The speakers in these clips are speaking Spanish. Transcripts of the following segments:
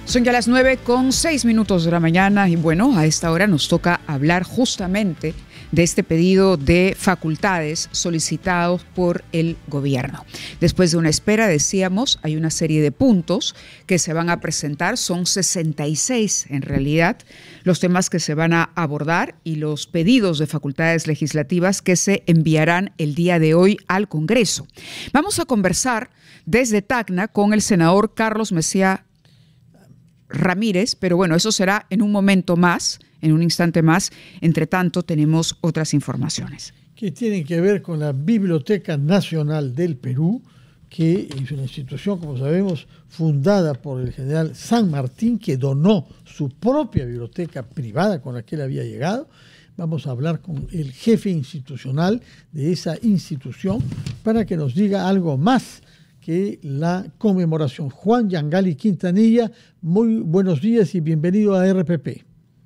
Son ya las 9:06 de la mañana y bueno, a esta hora nos toca hablar justamente de este pedido de facultades solicitados por el gobierno. Después de una espera, decíamos, hay una serie de puntos que se van a presentar, son 66 en realidad, los temas que se van a abordar y los pedidos de facultades legislativas que se enviarán el día de hoy al Congreso. Vamos a conversar desde Tacna con el senador Carlos Messiá Ramírez, pero bueno, eso será en un momento más, en un instante más. Entre tanto, tenemos otras informaciones. Que tienen que ver con la Biblioteca Nacional del Perú, que es una institución, como sabemos, fundada por el general San Martín, que donó su propia biblioteca privada con la que él había llegado. Vamos a hablar con el jefe institucional de esa institución para que nos diga algo más que la conmemoración. Juan Yangali Quintanilla, muy buenos días y bienvenido a RPP.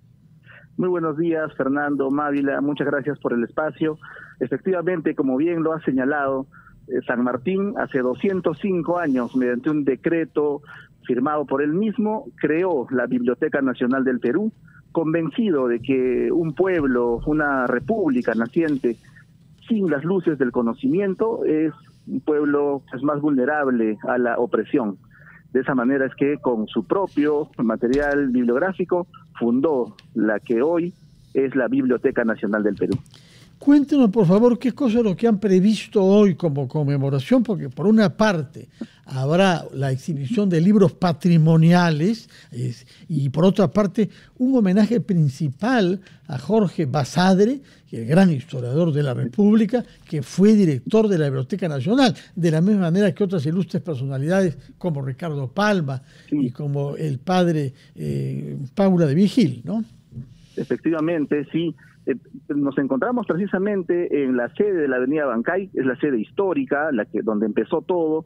Muy buenos días, Fernando, Mávila, muchas gracias por el espacio. Efectivamente, como bien lo ha señalado, San Martín hace 205 años, mediante un decreto firmado por él mismo, creó la Biblioteca Nacional del Perú, convencido de que un pueblo, una república naciente, sin las luces del conocimiento, es un pueblo más vulnerable a la opresión. De esa manera es que con su propio material bibliográfico fundó la que hoy es la Biblioteca Nacional del Perú. Cuéntenos, por favor, qué cosa es lo que han previsto hoy como conmemoración, porque por una parte habrá la exhibición de libros patrimoniales y por otra parte un homenaje principal a Jorge Basadre, el gran historiador de la República, que fue director de la Biblioteca Nacional, de la misma manera que otras ilustres personalidades como Ricardo Palma y como el padre Paula de Vigil, ¿no? Efectivamente, sí. Nos encontramos precisamente en la sede de la Avenida Bancay, es la sede histórica, donde empezó todo,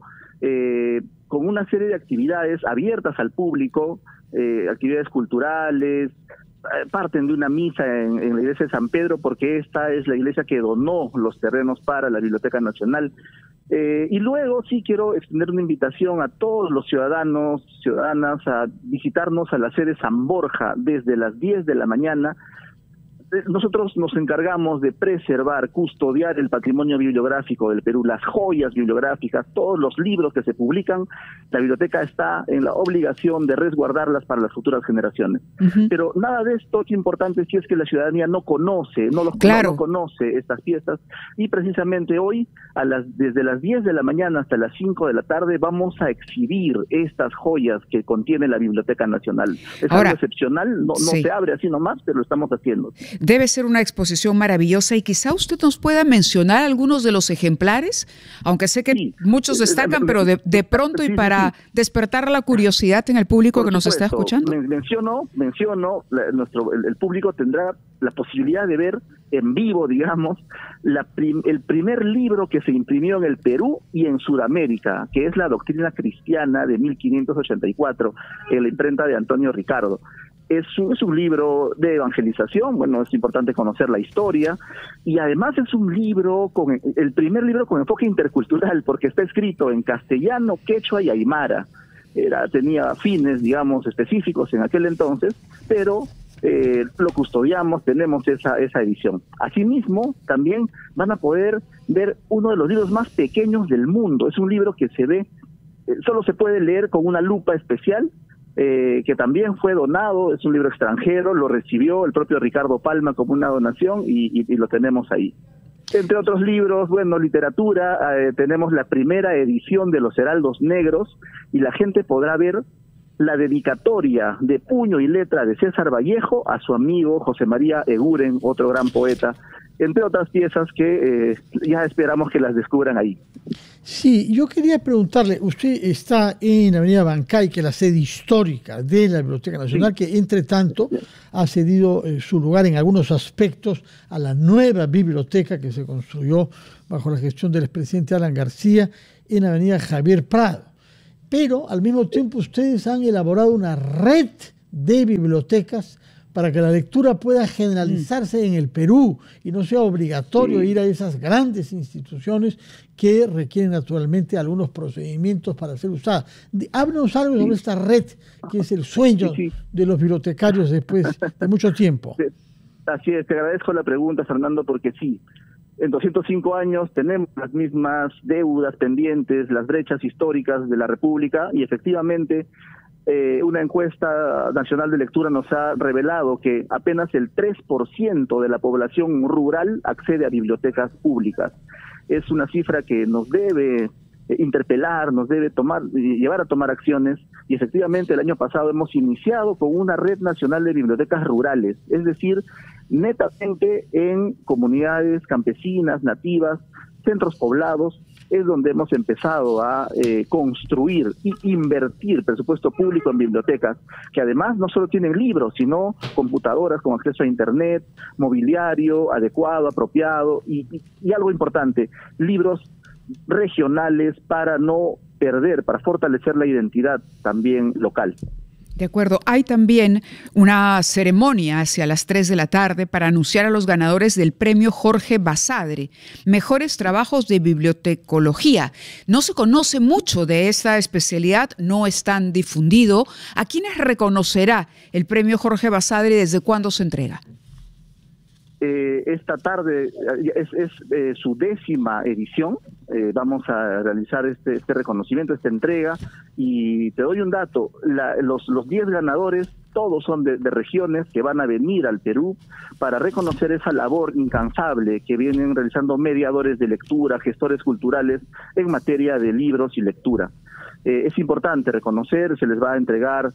con una serie de actividades abiertas al público, actividades culturales, parten de una misa en la iglesia de San Pedro, porque esta es la iglesia que donó los terrenos para la Biblioteca Nacional. Y luego sí quiero extender una invitación a todos los ciudadanas a visitarnos a la sede San Borja desde las 10 de la mañana. Nosotros nos encargamos de preservar, custodiar el patrimonio bibliográfico del Perú, las joyas bibliográficas, todos los libros que se publican. La biblioteca está en la obligación de resguardarlas para las futuras generaciones. Pero nada de esto es importante si es que la ciudadanía no conoce, no conoce estas piezas. Y precisamente hoy, desde las 10 de la mañana hasta las 5 de la tarde, vamos a exhibir estas joyas que contiene la Biblioteca Nacional. Es algo excepcional, no se abre así nomás, pero lo estamos haciendo. Debe ser una exposición maravillosa y quizá usted nos pueda mencionar algunos de los ejemplares, aunque sé que muchos destacan, pero de pronto y para despertar la curiosidad en el público que nos está escuchando. Menciono, el público tendrá la posibilidad de ver en vivo, digamos, el primer libro que se imprimió en el Perú y en Sudamérica, que es la Doctrina Cristiana de 1584, en la imprenta de Antonio Ricardo. Es un libro de evangelización, bueno, es importante conocer la historia, y además es un libro, el primer libro con enfoque intercultural, porque está escrito en castellano, quechua y aymara. Tenía fines, digamos, específicos en aquel entonces, pero lo custodiamos, tenemos esa edición. Asimismo, también van a poder ver uno de los libros más pequeños del mundo. Es un libro que solo se puede leer con una lupa especial, que también fue donado, es un libro extranjero, lo recibió el propio Ricardo Palma como una donación y lo tenemos ahí. Entre otros libros, bueno, literatura, tenemos la primera edición de Los Heraldos Negros y la gente podrá ver la dedicatoria de puño y letra de César Vallejo a su amigo José María Eguren, otro gran poeta, entre otras piezas que ya esperamos que las descubran ahí. Sí, yo quería preguntarle, usted está en la Avenida Bancay, que es la sede histórica de la Biblioteca Nacional, que entre tanto ha cedido su lugar en algunos aspectos a la nueva biblioteca que se construyó bajo la gestión del expresidente Alan García en la Avenida Javier Prado. Pero al mismo tiempo ustedes han elaborado una red de bibliotecas para que la lectura pueda generalizarse en el Perú y no sea obligatorio ir a esas grandes instituciones que requieren naturalmente algunos procedimientos para ser usadas. Háblanos algo sobre esta red que es el sueño de los bibliotecarios después de mucho tiempo. Así es, te agradezco la pregunta, Fernando, porque sí, en 205 años tenemos las mismas deudas pendientes, las brechas históricas de la República, y efectivamente una encuesta nacional de lectura nos ha revelado que apenas el 3% de la población rural accede a bibliotecas públicas. Es una cifra que nos debe interpelar, nos debe llevar a tomar acciones, y efectivamente el año pasado hemos iniciado con una red nacional de bibliotecas rurales, es decir, netamente en comunidades campesinas, nativas, centros poblados, es donde hemos empezado a construir y invertir presupuesto público en bibliotecas, que además no solo tienen libros, sino computadoras con acceso a internet, mobiliario adecuado, apropiado, y algo importante, libros regionales para no perder, para fortalecer la identidad también local. De acuerdo. Hay también una ceremonia hacia las 3 de la tarde para anunciar a los ganadores del premio Jorge Basadre, Mejores Trabajos de Bibliotecología. No se conoce mucho de esta especialidad, no es tan difundido. ¿A quiénes reconocerá el premio Jorge Basadre y desde cuándo se entrega? Esta tarde es su 10ª edición. Vamos a realizar este reconocimiento, esta entrega, y te doy un dato: los 10 ganadores todos son de regiones que van a venir al Perú para reconocer esa labor incansable que vienen realizando mediadores de lectura, gestores culturales en materia de libros y lectura. Es importante reconocer, se les va a entregar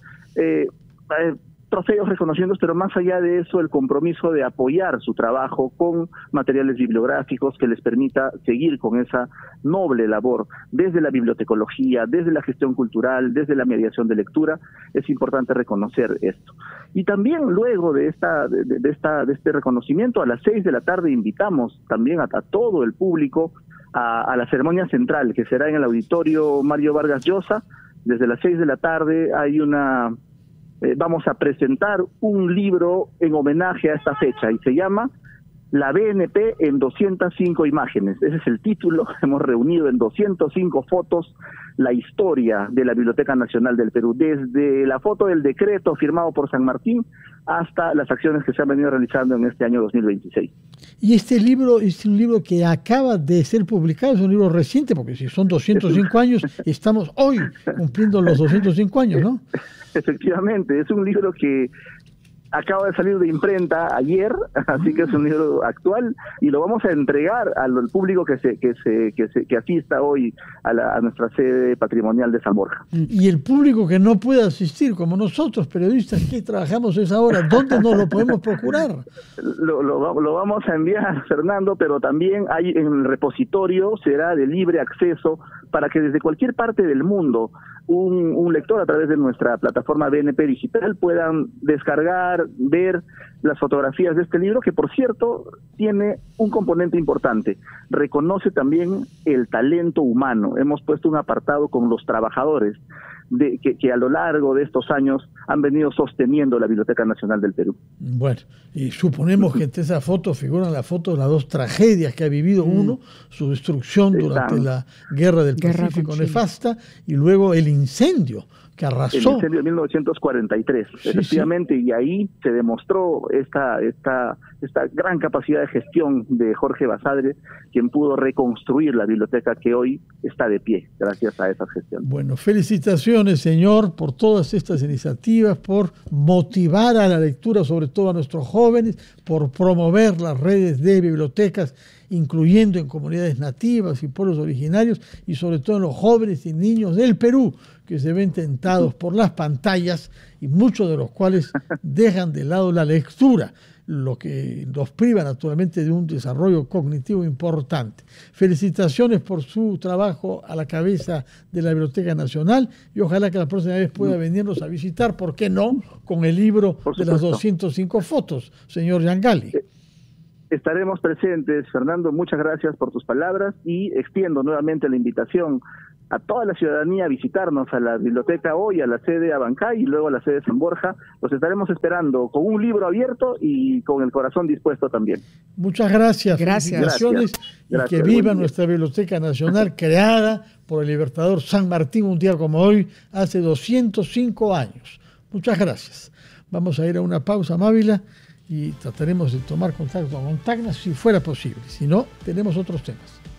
trofeos reconociendo, pero más allá de eso, el compromiso de apoyar su trabajo con materiales bibliográficos que les permita seguir con esa noble labor desde la bibliotecología, desde la gestión cultural, desde la mediación de lectura. Es importante reconocer esto. Y también luego de este reconocimiento, a las 6 de la tarde invitamos también a todo el público a la ceremonia central, que será en el auditorio Mario Vargas Llosa. Desde las 6 de la tarde vamos a presentar un libro en homenaje a esta fecha y se llama La BNP en 205 imágenes. Ese es el título. Hemos reunido en 205 fotos la historia de la Biblioteca Nacional del Perú, desde la foto del decreto firmado por San Martín hasta las acciones que se han venido realizando en este año 2026. Y este libro es un libro que acaba de ser publicado, es un libro reciente, porque si son 205 años, estamos hoy cumpliendo los 205 años, ¿no? Efectivamente, es un libro que acaba de salir de imprenta ayer, así que es un libro actual y lo vamos a entregar al público que asista hoy a nuestra sede patrimonial de San Borja. Y el público que no puede asistir, como nosotros, periodistas que trabajamos esa hora, ¿dónde nos lo podemos procurar? Lo vamos a enviar, Fernando, pero también hay en el repositorio, será de libre acceso para que desde cualquier parte del mundo un lector a través de nuestra plataforma BNP Digital puedan descargar, ver las fotografías de este libro, que por cierto tiene un componente importante, reconoce también el talento humano. Hemos puesto un apartado con los trabajadores que a lo largo de estos años han venido sosteniendo la Biblioteca Nacional del Perú. Bueno, y suponemos que entre esas fotos figuran las fotos de las dos tragedias que ha vivido uno, su destrucción durante la Guerra del Pacífico nefasta, y luego el incendio que arrasó. El incendio de 1943, efectivamente, y ahí se demostró esta gran capacidad de gestión de Jorge Basadre, quien pudo reconstruir la biblioteca que hoy está de pie, gracias a esa gestión. Bueno, felicitaciones, señor, por todas estas iniciativas, por motivar a la lectura, sobre todo a nuestros jóvenes, por promover las redes de bibliotecas, incluyendo en comunidades nativas y pueblos originarios, y sobre todo en los jóvenes y niños del Perú, que se ven tentados por las pantallas y muchos de los cuales dejan de lado la lectura, lo que los priva naturalmente de un desarrollo cognitivo importante. Felicitaciones por su trabajo a la cabeza de la Biblioteca Nacional y ojalá que la próxima vez pueda venirnos a visitar, ¿por qué no?, con el libro de las 205 fotos, señor Yangali. Estaremos presentes, Fernando. Muchas gracias por tus palabras y extiendo nuevamente la invitación a toda la ciudadanía a visitarnos a la biblioteca hoy, a la sede Abancay y luego a la sede San Borja. Los estaremos esperando con un libro abierto y con el corazón dispuesto también. Muchas gracias. Felicitaciones y que viva nuestra Biblioteca Nacional, creada por el libertador San Martín un día como hoy, hace 205 años. Muchas gracias. Vamos a ir a una pausa, Mávila, y trataremos de tomar contacto con Tacna si fuera posible. Si no, tenemos otros temas.